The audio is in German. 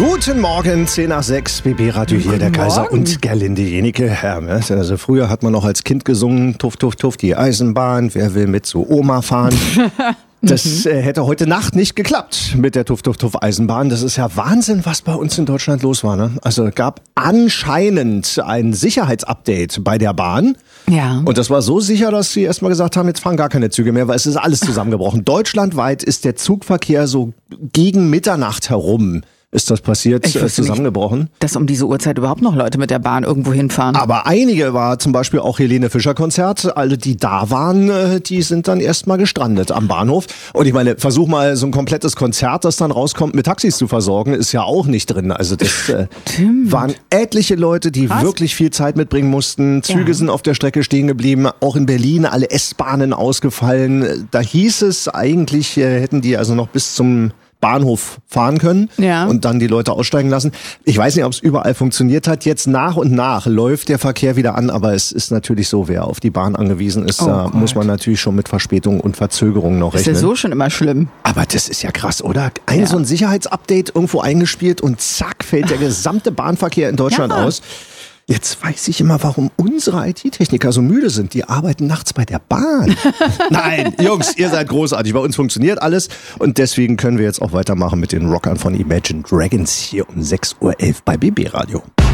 Guten Morgen, 10 nach 6, BB Radio hier, der Kaiser und Gerlinde Jenike. Also früher hat man noch als Kind gesungen, Tuff, Tuff, Tuff, die Eisenbahn, wer will mit zu Oma fahren? Das hätte heute Nacht nicht geklappt mit der Tuff, Tuff, Tuff Eisenbahn. Das ist ja Wahnsinn, was bei uns in Deutschland los war. Ne? Also gab anscheinend ein Sicherheitsupdate bei der Bahn. Ja. Und das war so sicher, dass sie erstmal gesagt haben, jetzt fahren gar keine Züge mehr, weil es ist alles zusammengebrochen. Deutschlandweit ist der Zugverkehr so gegen Mitternacht herum. Ist das passiert, zusammengebrochen? Nicht, dass um diese Uhrzeit überhaupt noch Leute mit der Bahn irgendwo hinfahren. Aber einige, war zum Beispiel auch Helene Fischer Konzert, alle die da waren, die sind dann erstmal gestrandet am Bahnhof. Und ich meine, versuch mal so ein komplettes Konzert, das dann rauskommt, mit Taxis zu versorgen, ist ja auch nicht drin. Also das waren etliche Leute, die wirklich viel Zeit mitbringen mussten. Züge sind auf der Strecke stehen geblieben, auch in Berlin alle S-Bahnen ausgefallen. Da hieß es eigentlich, hätten die also noch bis zum Bahnhof fahren können und dann die Leute aussteigen lassen. Ich weiß nicht, ob es überall funktioniert hat. Jetzt nach und nach läuft der Verkehr wieder an, aber es ist natürlich so, wer auf die Bahn angewiesen ist, da muss man natürlich schon mit Verspätung und Verzögerung noch rechnen. Ist ja so schon immer schlimm. Aber das ist ja krass, oder? So ein Sicherheitsupdate irgendwo eingespielt und zack, fällt der gesamte Bahnverkehr in Deutschland aus. Jetzt weiß ich immer, warum unsere IT-Techniker so müde sind. Die arbeiten nachts bei der Bahn. Nein, Jungs, ihr seid großartig. Bei uns funktioniert alles. Und deswegen können wir jetzt auch weitermachen mit den Rockern von Imagine Dragons hier um 6.11 Uhr bei BB Radio.